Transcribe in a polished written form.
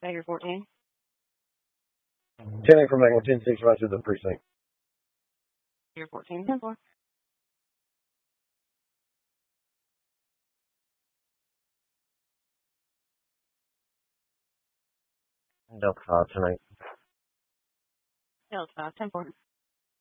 Figure 14. 10 from Magnum 10-6 right to the precinct. Figure 14. 10-4. Delta 5 tonight. Delta 5. 10-4.